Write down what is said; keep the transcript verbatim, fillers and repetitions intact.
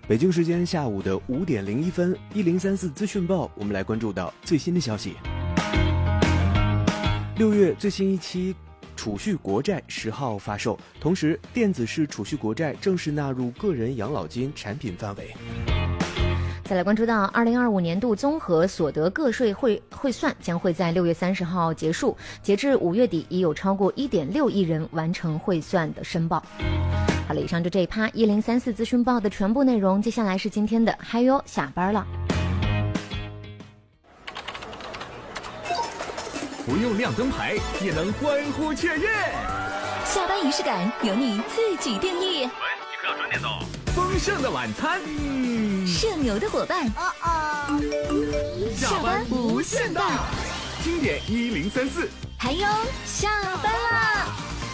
北京时间下午的五点零一分，一零三四资讯报，我们来关注到最新的消息。六月最新一期储蓄国债十号发售，同时电子式储蓄国债正式纳入个人养老金产品范围。 再来关注到二零二五年度综合所得个税汇汇算将会在六月三十号结束，截至五月底已有超过一点六亿人完成汇算的申报。好了，以上就这一趴一零三四资讯报的全部内容，接下来是今天的嗨哟下班了。 不用亮灯牌也能欢呼雀跃， 下班仪式感由你自己定义。 喂，你可要准点到。丰盛的晚餐， 嗯，社牛的伙伴，哦哦，下班无限大，经典一零三四， 还有下班啦。